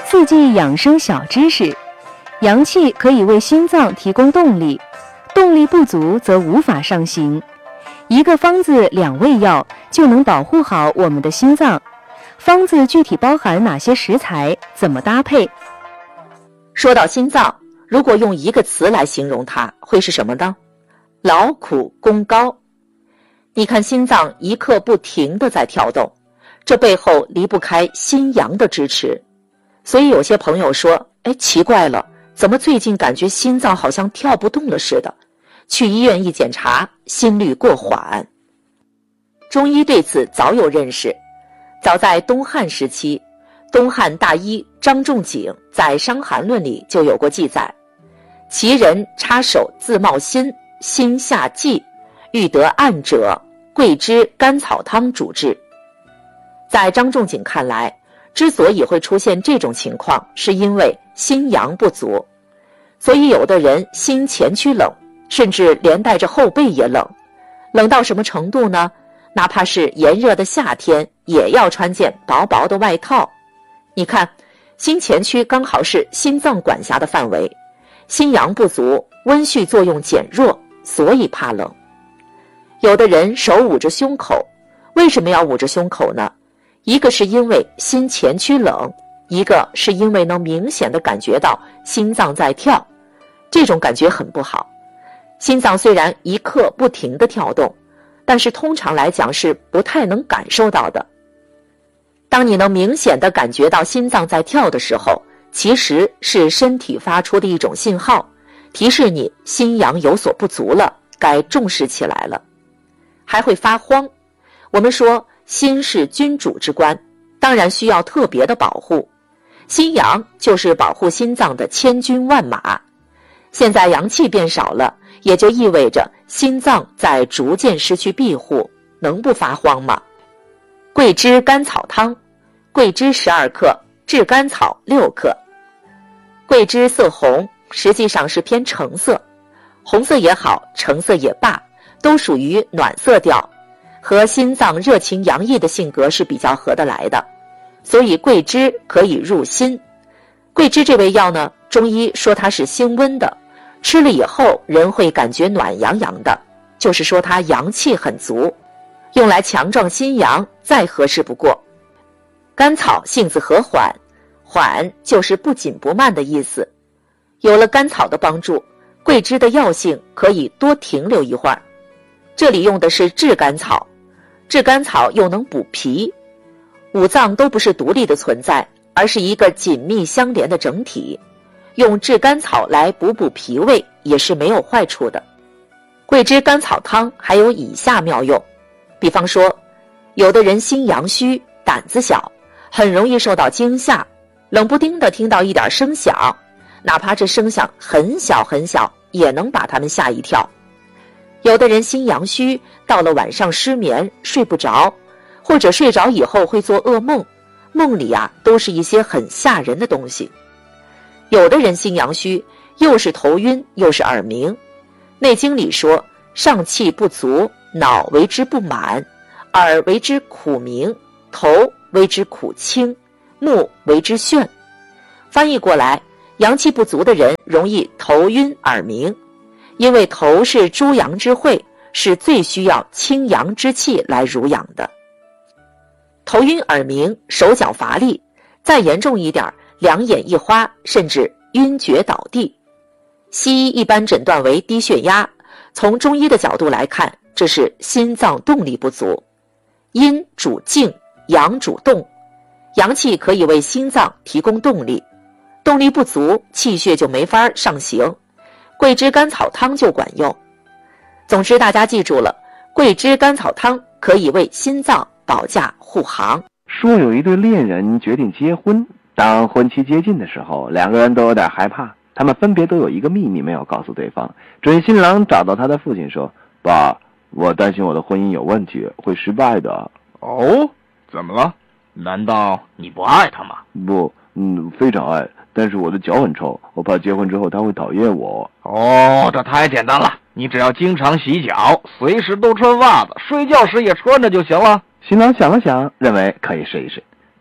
4季养生小知识：阳气可以为心脏提供动力，动力不足则无法上行。一个方子2味药就能保护好我们的心脏。方子具体包含哪些食材，怎么搭配？ 说到心脏，如果用一个词来形容它，会是什么呢？劳苦功高。你看心脏一刻不停地在跳动，这背后离不开心阳的支持。所以有些朋友说，奇怪了，怎么最近感觉心脏好像跳不动了似的？去医院一检查，心率过缓。中医对此早有认识，早在东汉时期，东汉大医张仲景在《伤寒论》里就有过记载：其人插手自冒心，心下悸，欲得按者，桂枝甘草汤主治。在张仲景看来，之所以会出现这种情况，是因为心阳不足。所以有的人心前区冷，甚至连带着后背也冷。冷到什么程度呢？哪怕是炎热的夏天，也要穿件薄薄的外套。你看，心前区刚好是心脏管辖的范围，心阳不足，温煦作用减弱，所以怕冷。有的人手捂着胸口，为什么要捂着胸口呢？一个是因为心前区冷，一个是因为能明显地感觉到心脏在跳，这种感觉很不好。心脏虽然一刻不停地跳动，但是通常来讲是不太能感受到的。当你能明显地感觉到心脏在跳的时候，其实是身体发出的一种信号，提示你心阳有所不足了，该重视起来了。还会发慌。我们说心是君主之官，当然需要特别的保护。心阳就是保护心脏的千军万马。现在阳气变少了，也就意味着心脏在逐渐失去庇护，能不发慌吗？桂枝甘草汤，桂枝12克，炙甘草6克。桂枝色红，实际上是偏橙色，红色也好，橙色也罢，都属于暖色调，和心脏热情洋溢的性格是比较合得来的，所以桂枝可以入心。桂枝这味药呢，中医说它是辛温的，吃了以后人会感觉暖洋洋的，就是说它阳气很足，用来强壮心阳再合适不过。甘草性子和缓，缓就是不紧不慢的意思。有了甘草的帮助，桂枝的药性可以多停留一会儿。这里用的是炙甘草，炙甘草又能补脾。五脏都不是独立的存在，而是一个紧密相连的整体，用炙甘草来补脾胃也是没有坏处的。桂枝甘草汤还有以下妙用，比方说，有的人心阳虚，胆子小，很容易受到惊吓，冷不丁的听到一点声响，哪怕这声响很小很小，也能把他们吓一跳。有的人心阳虚，到了晚上失眠，睡不着，或者睡着以后会做噩梦，梦里都是一些很吓人的东西。有的人心阳虚，又是头晕又是耳鸣。内经里说，上气不足，脑为之不满，耳为之苦鸣，头为之苦清，目为之眩。翻译过来，阳气不足的人容易头晕耳鸣，因为头是诸阳之会，是最需要清阳之气来濡养的。头晕耳鸣，手脚乏力，再严重一点，两眼一花，甚至晕厥倒地。西医一般诊断为低血压，从中医的角度来看，这是心脏动力不足。阴主静，阳主动，阳气可以为心脏提供动力，动力不足，气血就没法上行，桂枝甘草汤就管用。总之大家记住了，桂枝甘草汤可以为心脏保驾护航。 说有一对恋人决定结婚，当婚期接近的时候，两个人都有点害怕，他们分别都有一个秘密没有告诉对方。准新郎找到他的父亲说，爸，我担心我的婚姻有问题，会失败的。 哦，怎么了？难道你不爱他吗？ 不，非常爱，但是我的脚很臭，我怕结婚之后他会讨厌我。 哦，这太简单了，你只要经常洗脚，随时都穿袜子，睡觉时也穿着就行了。 新郎想了想，认为可以试一试。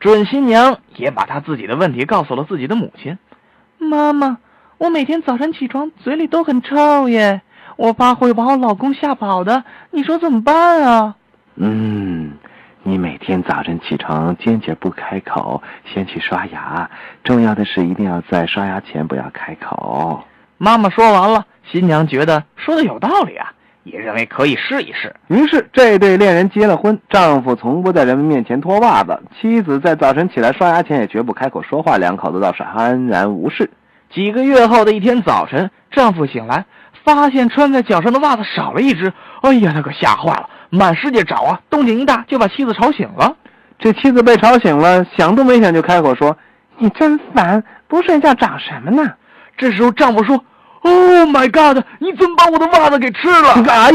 准新娘也把她自己的问题告诉了自己的母亲。妈妈，我每天早晨起床嘴里都很臭耶，我怕会把我老公吓跑的，你说怎么办啊？ 你每天早晨起床坚决不开口，先去刷牙，重要的是一定要在刷牙前不要开口。 妈妈说完了，新娘觉得说的有道理啊，也认为可以试一试。 于是这对恋人结了婚，丈夫从不在人们面前脱袜子，妻子在早晨起来刷牙前也绝不开口说话，两口子倒是安然无事。 几个月后的一天早晨，丈夫醒来发现穿在脚上的袜子少了一只，哎呀，那可吓坏了，满世界找啊，动静一大就把妻子吵醒了。 这妻子被吵醒了，想都没想就开口说：“你真烦，不睡觉找什么呢？” 这时候丈夫说：“Oh my God， 你怎么把我的袜子给吃了？” 哎！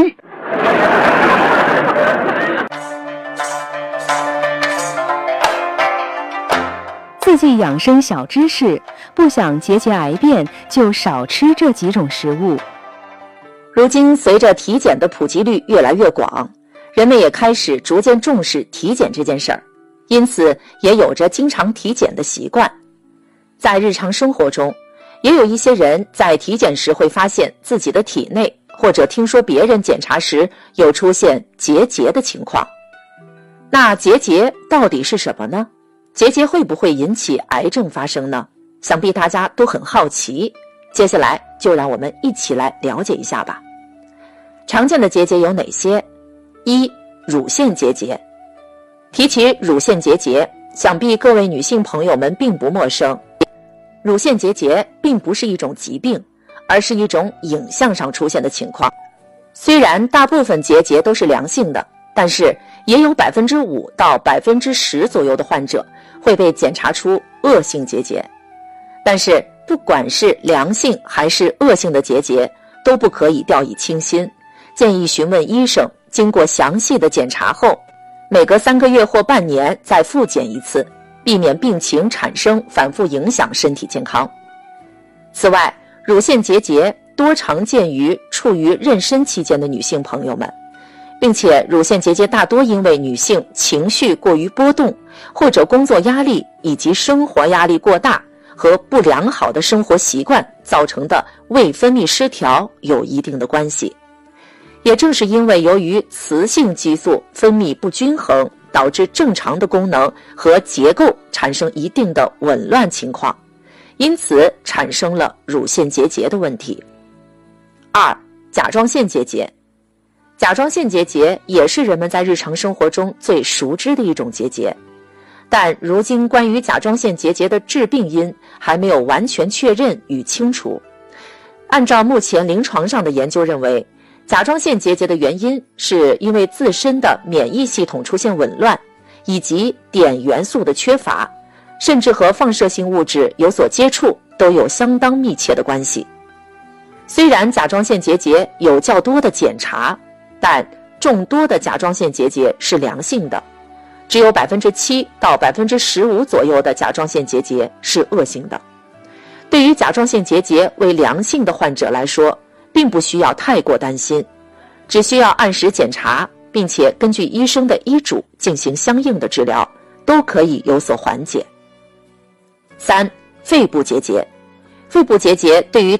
自己养生小知识，不想节节癌变，就少吃这几种食物。 如今随着体检的普及率越来越广，人们也开始逐渐重视体检这件事儿，因此也有着经常体检的习惯。在日常生活中，也有一些人在体检时会发现自己的体内，或者听说别人检查时有出现结节的情况。那结节到底是什么呢？结节会不会引起癌症发生呢？想必大家都很好奇，接下来就让我们一起来了解一下吧。常见的结节有哪些？一、乳腺结节。提起乳腺结节，想必各位女性朋友们并不陌生。乳腺结节并不是一种疾病，而是一种影像上出现的情况。虽然大部分结节都是良性的，但是也有 5% 到 10% 左右的患者会被检查出恶性结节。但是不管是良性还是恶性的结节，都不可以掉以轻心，建议询问医生，经过详细的检查后，每隔3个月或半年再复检一次，避免病情产生反复影响身体健康。此外，乳腺结节多常见于处于妊娠期间的女性朋友们，并且乳腺结节大多因为女性情绪过于波动，或者工作压力以及生活压力过大和不良好的生活习惯造成的胃分泌失调有一定的关系。也正是因为由于雌性激素分泌不均衡，导致正常的功能和结构产生一定的紊乱情况，因此产生了乳腺结节的问题。二、甲状腺结节。甲状腺结节也是人们在日常生活中最熟知的一种结节，但如今关于甲状腺结节的致病因还没有完全确认与清除。按照目前临床上的研究认为，甲状腺结节的原因是因为自身的免疫系统出现紊乱，以及碘元素的缺乏，甚至和放射性物质有所接触，都有相当密切的关系。虽然甲状腺结节有较多的检查，但众多的甲状腺结节是良性的，只有 7% 到 15% 左右的甲状腺结节是恶性的。对于甲状腺结节为良性的患者来说，并不需要太过担心，只需要按时检查，并且根据医生的医嘱进行相应的治疗，都可以有所缓解。三、肺部结节。肺部结节对于